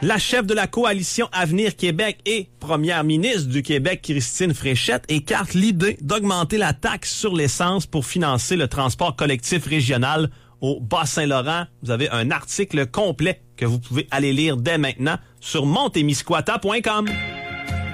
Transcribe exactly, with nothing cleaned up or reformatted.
La chef de la coalition Avenir Québec et première ministre du Québec, Christine Fréchette, écarte l'idée d'augmenter la taxe sur l'essence pour financer le transport collectif régional au Bas-Saint-Laurent. Vous avez un article complet que vous pouvez aller lire dès maintenant sur montémiscouata point com.